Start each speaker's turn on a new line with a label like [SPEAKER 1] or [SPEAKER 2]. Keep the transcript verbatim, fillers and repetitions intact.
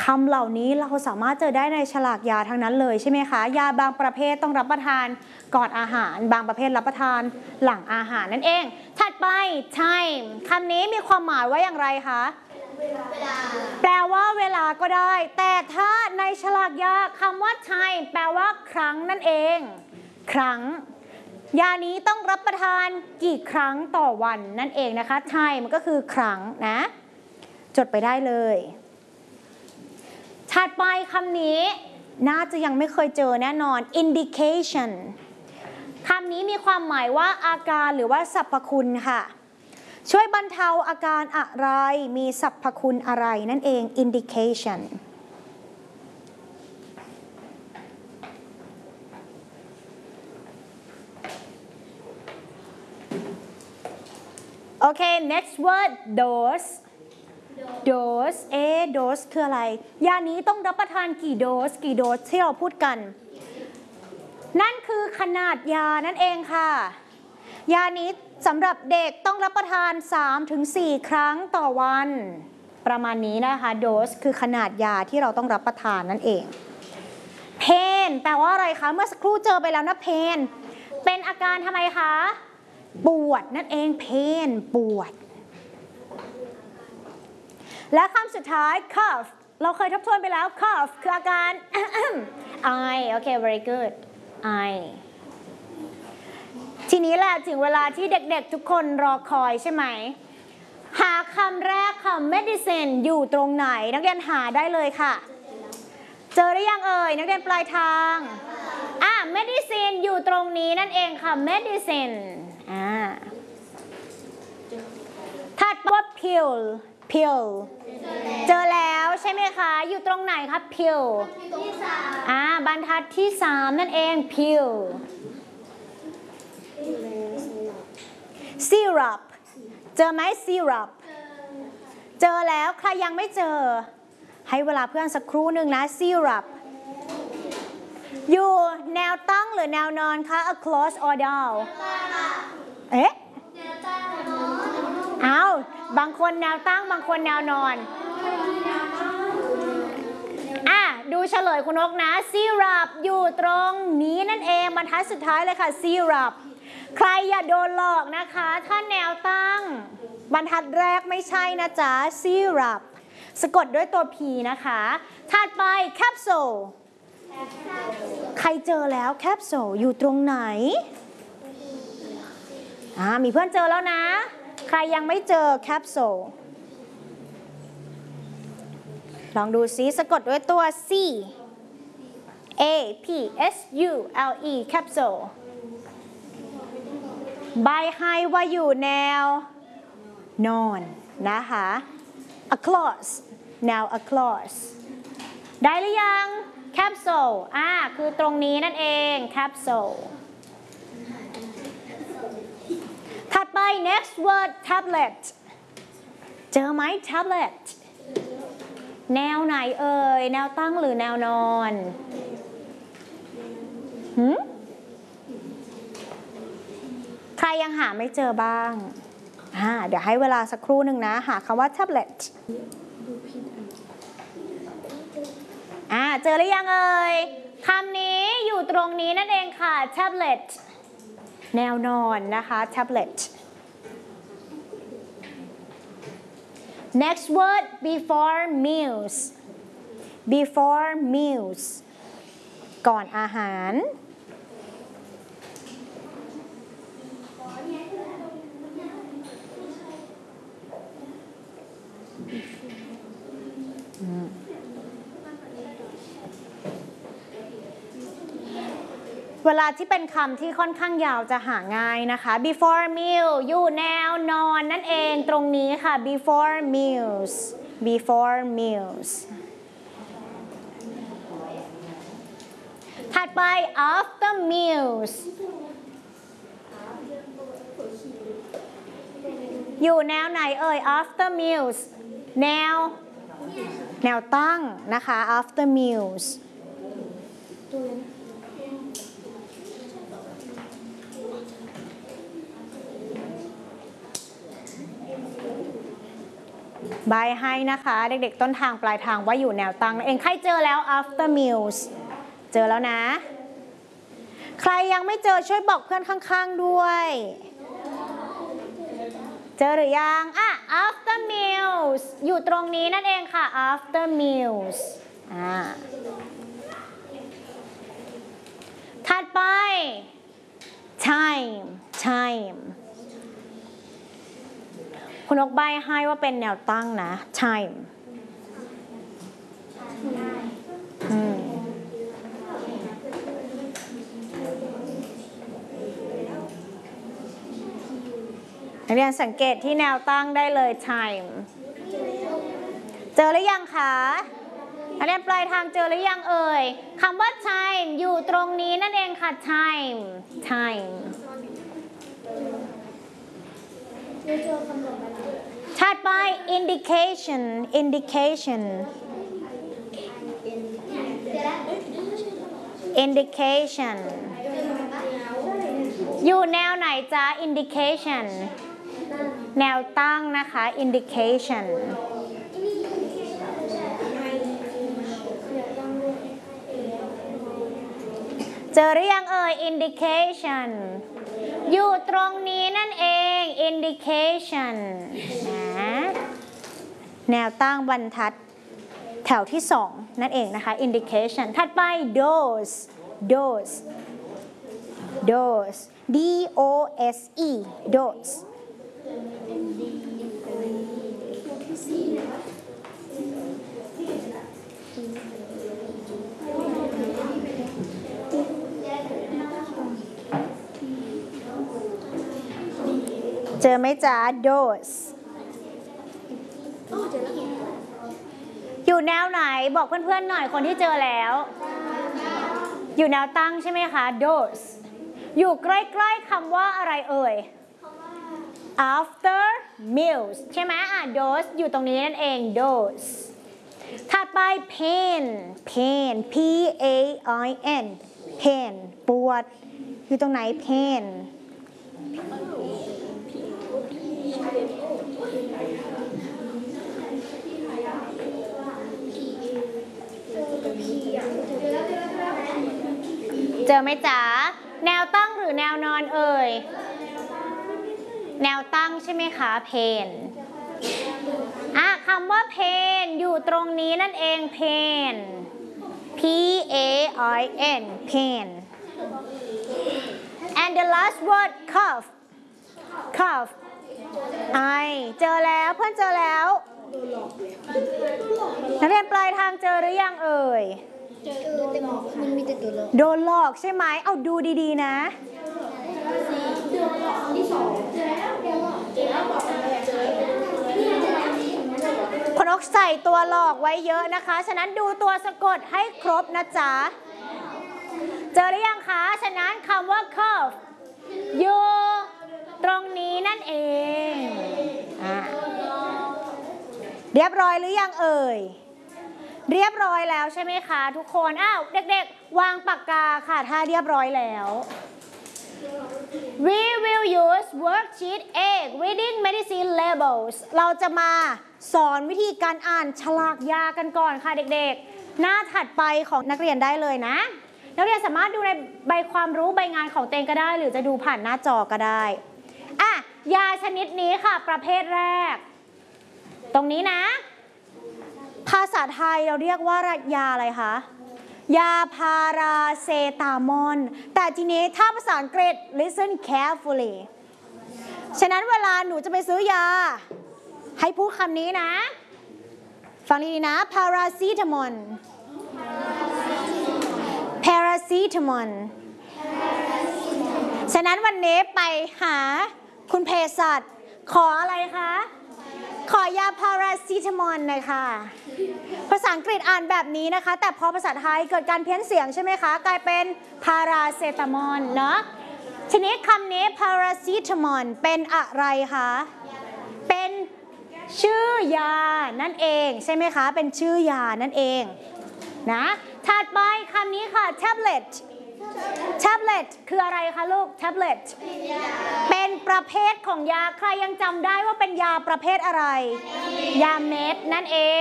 [SPEAKER 1] คำเหล่านี้เราสามารถเจอได้ในฉลากยาทั้งนั้นเลยใช่ไหมคะยาบางประเภทต้องรับประทานก่อนอาหารบางประเภทรับประทานหลังอาหารนั่นเองถัดไป time คำนี้มีความหมายว่าอย่างไรคะแปลว่าเวลาก็ได้แต่ถ้าในฉลากยาคำว่า time แปลว่าครั้งนั่นเองครั้งยานี้ต้องรับประทานกี่ครั้งต่อวันนั่นเองนะคะ time มันก็คือครั้งนะจดไปได้เลยถัดไปคำนี้น่าจะยังไม่เคยเจอแน่นอน indication คำนี้มีความหมายว่าอาการหรือว่าสรรพคุณค่ะช่วยบรรเทาอาการอะไรมีสรรพคุณอะไรนั่นเอง indication โอเค next word dose dose เอ๊ะ dose คืออะไรยานี้ต้องรับประทานกี่โดสกี่โดสที่เราพูดกันนั่นคือขนาดยานั่นเองค่ะยานี้สำหรับเด็กต้องรับประทาน สามถึงสี่ ครั้งต่อวันประมาณนี้นะคะโดสคือขนาดยาที่เราต้องรับประทานนั่นเอง pain แปลว่าอะไรคะเมื่อสักครู่เจอไปแล้วนะ pain เป็นอาการทำไมคะปวดนั่นเอง pain ปวดและคำสุดท้าย cough เราเคยทบทวนไปแล้ว cough คืออาการ ไอโอเค very good ไอทีนี้แหละถึงเวลาที่เด็กๆทุกคนรอคอยใช่ไหมหาคำแรกคำ medicine อยู่ตรงไหนนักเรียนหาได้เลยค่ะเจอหรือยังเอ่ยนักเรียนปลายทางอ่ะ medicine อยู่ตรงนี้นั่นเองค่ะ medicine อ่าถัดว่า pill pill เจอแล้วใช่ไหมคะอยู่ตรงไหนคะ pill อ่าบรรทัดที่สามนั่นเอง pill syrup เจอไหม syrup เจอแล้วใครยังไม่เจอให้เวลาเพื่อนสักครู่หนึ่งนะ syrup อยู่แนวตั้งหรือแนวนอนคะ across or down เอ๊ะเอาบางคนแนวตั้งบางคนแนวนอนอ่ะดูเฉลยคุณนกนะ syrup อยู่ตรงนี้นั่นเองบรรทัดสุดท้ายเลยค่ะ syrup ใครอย่าโดนหลอกนะคะถ้าแนวตั้งบรรทัดแรกไม่ใช่นะจ๊ะ syrup สะกดด้วยตัว P นะคะถัดไป capsule ใครเจอแล้ว capsule อยู่ตรงไหนอ่ามีเพื่อนเจอแล้วนะใครยังไม่เจอ capsule ลองดูซิสะกดด้วยตัว C A P S U L E capsule ใบให้ว่าอยู่แนวนอนนะคะ across แนว across ได้หรือยัง capsule อ่าคือตรงนี้นั่นเอง capsule ถัดไป next word tablet เจอไหม tablet แนวไหนเอ่ยแนวตั้งหรือแนวนอนหืมใครยังหาไม่เจอบ้างอ่าเดี๋ยวให้เวลาสักครู่หนึ่งนะหาคำว่า tablet อ่าเจอหรือยังเอ่ยคำนี้อยู่ตรงนี้นั่นเองค่ะ tablet แนวนอนนะคะ tablet next word before meals before meals ก่อนอาหารเวลาที่เป็นคำที่ค่อนข้างยาวจะหาง่ายนะคะ before meal อยู่แนวนอนนั่นเองตรงนี้ค่ะ before meals before meals ถัดไป after meals อยู่แนวไหนเอ่ย after meals แนวแนวตั้งนะคะ after meals ใบให้นะคะเด็กๆต้นทางปลายทางว่าอยู่แนวตั้งเองใครเจอแล้ว after meals เจอแล้วนะใครยังไม่เจอช่วยบอกเพื่อนข้างๆด้วยเจอหรือยังอ่ะ after meals อยู่ตรงนี้นั่นเองค่ะ after meals อ่าถัดไป time time คุณนกใบให้ว่าเป็นแนวตั้งนะ time อืมนักเรียนสังเกตที่แนวตั้งได้เลย time เจอหรือยังคะนักเรียนปลายทางเจอหรือยังเอ่ยคำว่า time อยู่ตรงนี้นั่นเองค่ะ time time ถัดไป indication indication indication อยู่แนวไหนจ๊ะ indication แนวตั้งนะคะ indication เจอหรือยังเอ่ย indication อยู่ตรงนี้นั่นเอง indication นะแนวตั้งบรรทัดแถวที่สองนั่นเองนะคะ indication ถัดไป dose dose dose d o s e dose เจอไหมจ๊ะ dose อยู่แนวไหนบอกเพื่อนๆหน่อยคนที่เจอแล้วอยู่แนวตั้งใช่ไหมคะ dose อยู่ใกล้ๆคำว่าอะไรเอ่ย after meals ใช่ไหมอ่ะ dose อยู่ตรงนี้นั่นเอง dose ถัดไป pain pain p a i n pain ปวดอยู่ตรงไหน pain เจอไหมจ๊ะแนวตั้งหรือแนวนอนเอ่ยแนวตั้งใช่ไหมคะ pain อ่ะคำว่า pain อยู่ตรงนี้นั่นเอง pain p a i n pain and the last word cough cough ไอเจอแล้วเพื่อนเจอแล้วนักเรียนปลายทางเจอหรือยังเอ่ย
[SPEAKER 2] โดนหลอกมันมีแต่ตัวหลอก
[SPEAKER 1] โดนหลอกใช่ไหมเอาดูดีๆนะคนอกใส่ตัวหลอกไว้เยอะนะคะฉะนั้นดูตัวสะกดให้ครบนะจ๊ะเจอหรือยังคะฉะนั้นคำว่า curve อยู่ตรงนี้นั่นเองอ่ะเรียบร้อยหรือยังเอ่ยเรียบร้อยแล้วใช่ไหมคะทุกคนอ้าวเด็กๆวางปากกาค่ะถ้าเรียบร้อยแล้ว We will use worksheet eight reading medicine labels เราจะมาสอนวิธีการอ่านฉลากยากันก่อนค่ะเด็กๆหน้าถัดไปของนักเรียนได้เลยนะนักเรียนสามารถดูในใบความรู้ใบงานของตัวเองก็ได้หรือจะดูผ่านหน้าจอก็ได้อ่ะยาชนิดนี้ค่ะประเภทแรกตรงนี้นะภาษาไทยเราเรียกว่ายาอะไรคะยาพาราเซตามอลแต่ทีนี้ถ้าภาษาอังกฤษ listen carefully ฉะนั้นเวลาหนูจะไปซื้อยาให้พูดคำนี้นะฟังดีๆนะ paracetamol paracetamol ฉะนั้นวันนี้ไปหาคุณเภสัชขออะไรคะขอยาพาราซิตามอลหน่อยค่ะภาษาอังกฤษอ่านแบบนี้นะคะแต่พอภาษาไทยเกิดการเพี้ยนเสียงใช่ไหมคะกลายเป็นพาราเซตามอลเนาะทีนี้คำนี้พาราซิตามอลเป็นอะไรคะเป็นชื่อยานั่นเองใช่ไหมคะเป็นชื่อยานั่นเองนะถัดไปคำนี้ค่ะ tablet แท็บเล็ตคืออะไรคะลูกแท็บเล็ตเป็นประเภทของยาใครยังจำได้ว่าเป็นยาประเภทอะไร ยาเม็ดนั่นเอง